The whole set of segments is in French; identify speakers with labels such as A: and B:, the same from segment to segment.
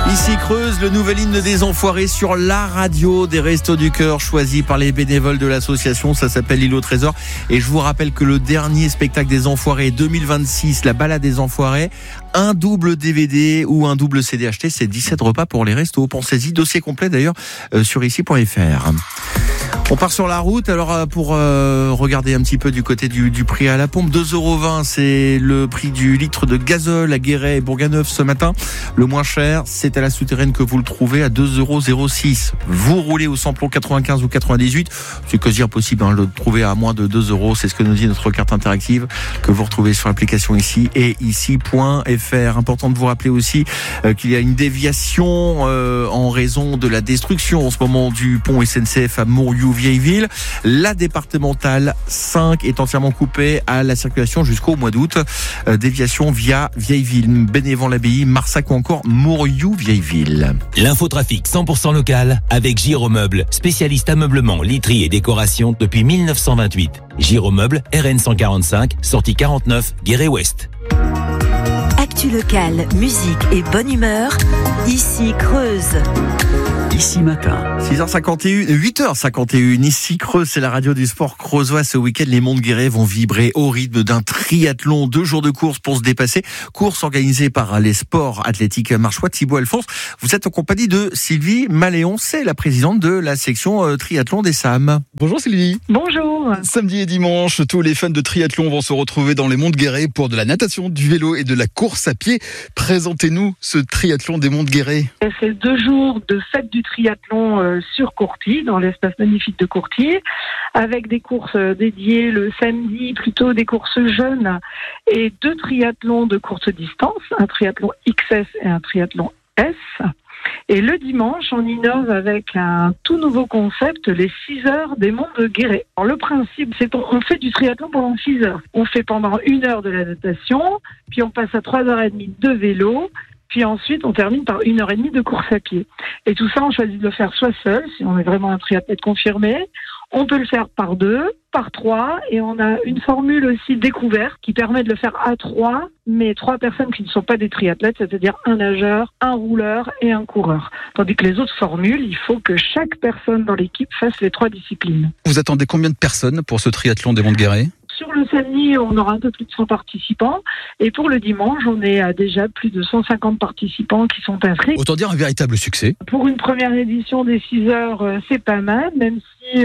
A: Ici Creuse, le nouvel hymne des Enfoirés sur la radio des Restos du Cœur, choisi par les bénévoles de l'association. Ça s'appelle l'île au trésor. Et je vous rappelle que le dernier spectacle des Enfoirés 2026, la balade des Enfoirés, un double DVD ou un double CD acheté, c'est 17 repas pour les restos. Pensez-y, dossier complet d'ailleurs sur ici.fr. On part sur la route, alors pour regarder un petit peu du côté du prix à la pompe. 2,20 €, c'est le prix du litre de gazole à Guéret et Bourganeuf ce matin. Le moins cher, c'est à la souterraine que vous le trouvez à 2,06 €. Vous roulez au samplon 95 ou 98, c'est quasi impossible de le trouver à moins de 2 €. C'est ce que nous dit notre carte interactive que vous retrouvez sur l'application ici et ici.fr. Important de vous rappeler aussi qu'il y a une déviation en raison de la destruction en ce moment du pont SNCF à Mourioux-Vieilleville. La départementale 5 est entièrement coupée à la circulation jusqu'au mois d'août. Déviation via Vieilleville, Bénévent-l'Abbaye, Marsac ou encore Mourioux-Vieilleville.
B: L'infotrafic 100% local avec Giromeuble, spécialiste ameublement, literie et décoration depuis 1928. Giromeuble, RN 145, sortie 49, Guéret-Ouest.
C: Actu local, musique et bonne humeur, ici Creuse.
D: Ici matin.
A: 8h51, ici Creuse, c'est la radio du sport creusois. Ce week-end, les Monts de Guéret vont vibrer au rythme d'un triathlon. 2 jours de course pour se dépasser. Course organisée par les sports athlétiques marchois. Thibaut Alphonse, vous êtes en compagnie de Sylvie Maléon, c'est la présidente de la section triathlon des SAM.
E: Bonjour Sylvie.
F: Bonjour.
E: Samedi et dimanche, tous les fans de triathlon vont se retrouver dans les Monts de Guéret pour de la natation, du vélo et de la course à pied. Présentez-nous ce triathlon des Monts de Guéret.
F: C'est 2 jours de fête du triathlon sur Courtille, dans l'espace magnifique de Courtille, avec des courses dédiées le samedi, plutôt des courses jeunes, et 2 triathlons de courte distance, un triathlon XS et un triathlon S. Et le dimanche, on innove avec un tout nouveau concept, les 6 heures des Monts de Guéret. Alors, le principe, c'est qu'on fait du triathlon pendant 6 heures. On fait pendant 1 heure de la natation, puis on passe à 3h30 de vélo, puis ensuite on termine par 1h30 de course à pied. Et tout ça, on choisit de le faire soit seul, si on est vraiment un triathlète confirmé. On peut le faire par 2, par 3, et on a une formule aussi découverte qui permet de le faire à 3, mais 3 personnes qui ne sont pas des triathlètes, c'est-à-dire un nageur, un rouleur et un coureur. Tandis que les autres formules, il faut que chaque personne dans l'équipe fasse les 3 disciplines.
E: Vous attendez combien de personnes pour ce triathlon des Monts de Guéret ?
F: Sur le samedi, on aura un peu plus de 100 participants. Et pour le dimanche, on est à déjà plus de 150 participants qui sont inscrits.
E: Autant dire un véritable succès.
F: Pour une première édition des 6 heures, c'est pas mal, même si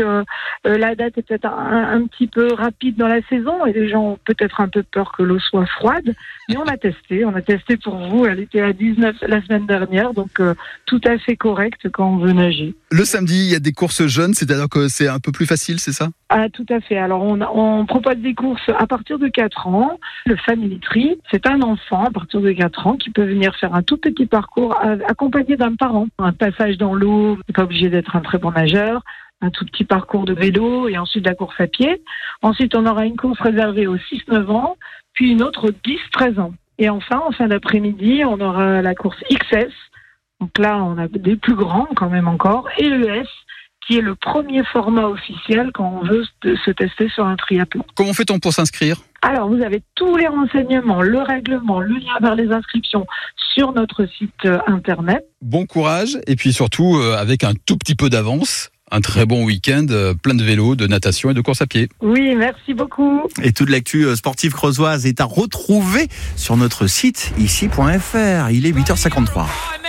F: la date est peut-être un petit peu rapide dans la saison et les gens ont peut-être un peu peur que l'eau soit froide. Mais on a testé pour vous. Elle était à 19 la semaine dernière, donc tout à fait correct quand on veut nager.
E: Le samedi, il y a des courses jeunes, c'est-à-dire que c'est un peu plus facile, c'est ça ?
F: Ah, tout à fait. Alors, on propose des courses à partir de 4 ans. Le Family Tri, c'est un enfant à partir de 4 ans qui peut venir faire un tout petit parcours accompagné d'un parent. Un passage dans l'eau, n'est pas obligé d'être un très bon nageur. Un tout petit parcours de vélo et ensuite de la course à pied. Ensuite, on aura une course réservée aux 6-9 ans, puis une autre aux 10-13 ans. Et enfin, en fin d'après-midi, on aura la course XS. Donc là, on a des plus grands quand même encore. Et le S, qui est le premier format officiel quand on veut se tester sur un triathlon.
E: Comment fait-on pour s'inscrire ?
F: Alors, vous avez tous les renseignements, le règlement, le lien vers les inscriptions sur notre site internet.
E: Bon courage et puis surtout avec un tout petit peu d'avance. Un très bon week-end, plein de vélo, de natation et de course à pied.
F: Oui, merci beaucoup.
A: Et toute l'actu sportive creusoise est à retrouver sur notre site ici.fr. Il est 8h53.